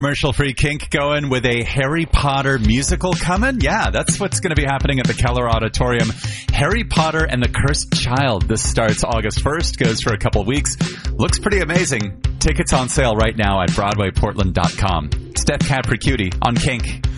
Commercial-free Kink going with a Harry Potter musical coming. Yeah, that's what's going to be happening at the Keller Auditorium. Harry Potter and the Cursed Child. This starts August 1st, goes for a couple weeks. Looks pretty amazing. Tickets on sale right now at BroadwayPortland.com. Steph Capricuti on Kink.